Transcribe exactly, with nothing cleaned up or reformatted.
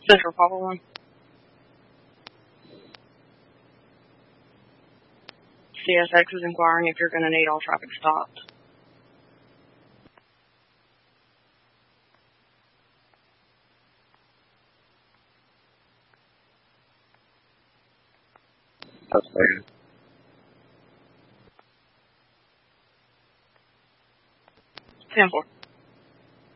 Central Papa one. C S X is inquiring if you're going to need all traffic stopped. That's fair. ten four.